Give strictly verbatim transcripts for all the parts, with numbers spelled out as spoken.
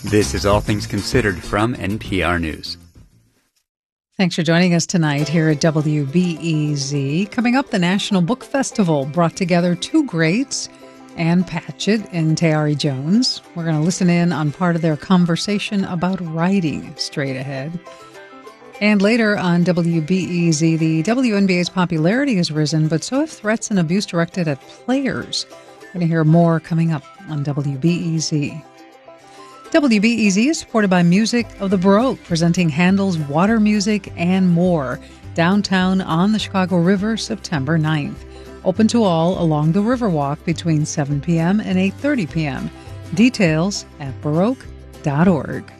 This is All Things Considered from N P R News. Thanks for joining us tonight here at W B E Z. Coming up, the National Book Festival brought together two greats, Ann Patchett and Tayari Jones. We're going to listen in on part of their conversation about writing straight ahead. And later on W B E Z, the W N B A's popularity has risen, but so have threats and abuse directed at players. We're going to hear more coming up on W B E Z. W B E Z is supported by Music of the Baroque, presenting Handel's Water Music and more. Downtown on the Chicago River, September ninth. Open to all along the Riverwalk between seven p.m. and eight thirty p.m. Details at baroque dot org.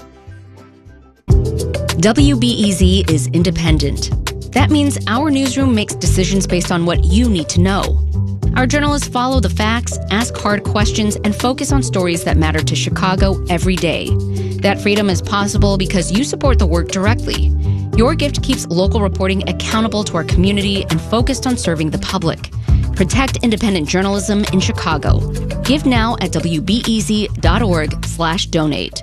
W B E Z is independent. That means our newsroom makes decisions based on what you need to know. Our journalists follow the facts, ask hard questions, and focus on stories that matter to Chicago every day. That freedom is possible because you support the work directly. Your gift keeps local reporting accountable to our community and focused on serving the public. Protect independent journalism in Chicago. Give now at w b e z dot org slash donate.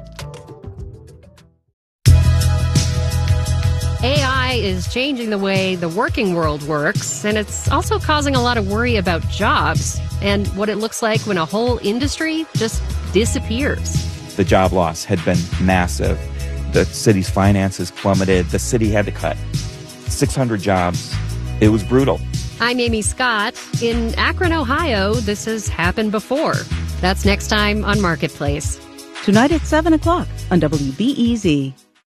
A I is changing the way the working world works, and it's also causing a lot of worry about jobs and what it looks like when a whole industry just disappears. The job loss had been massive. The city's finances plummeted. The city had to cut six hundred jobs. It was brutal. I'm Amy Scott. In Akron, Ohio, this has happened before. That's next time on Marketplace. Tonight at seven o'clock on W B E Z.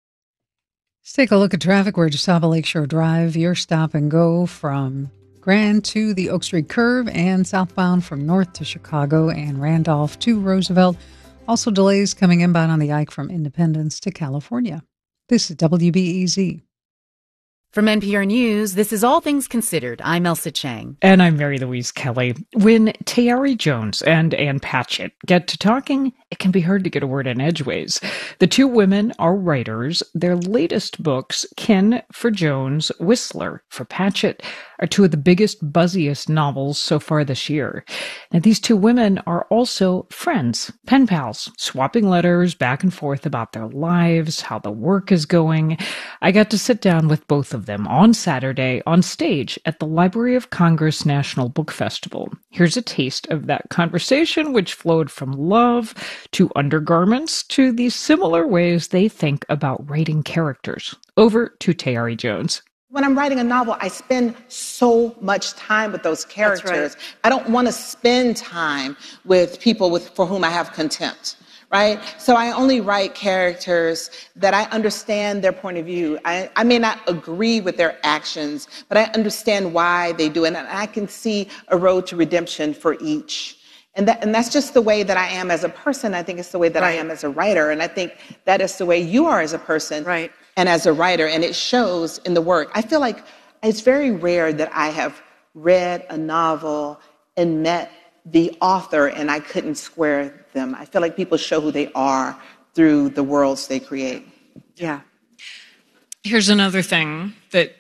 Let's take a look at traffic. We're just off of Lakeshore Drive. Your stop and go from Grand to the Oak Street Curve and southbound from North to Chicago and Randolph to Roosevelt. Also delays coming inbound on the Ike from Independence to California. This is W B E Z. From N P R News, this is All Things Considered. I'm Elsa Chang. And I'm Mary Louise Kelly. When Tayari Jones and Ann Patchett get to talking, it can be hard to get a word in edgeways. The two women are writers. Their latest books, Kin for Jones, Whistler for Patchett, are two of the biggest, buzziest novels so far this year. Now, these two women are also friends, pen pals, swapping letters back and forth about their lives, how the work is going. I got to sit down with both of them on Saturday on stage at the Library of Congress National Book Festival. Here's a taste of that conversation, which flowed from love to undergarments to the similar ways they think about writing characters. Over to Tayari Jones. When I'm writing a novel, I spend so much time with those characters. Right. I don't want to spend time with people with, for whom I have contempt, right? So I only write characters that I understand their point of view. I, I may not agree with their actions, but I understand why they do it, and I can see a road to redemption for each. And that, and that's just the way that I am as a person. I think it's the way that right. I am as a writer, and I think that is the way you are as a person. Right. And as a writer, and it shows in the work. I feel like it's very rare that I have read a novel and met the author and I couldn't square them. I feel like people show who they are through the worlds they create. Yeah. Here's another thing that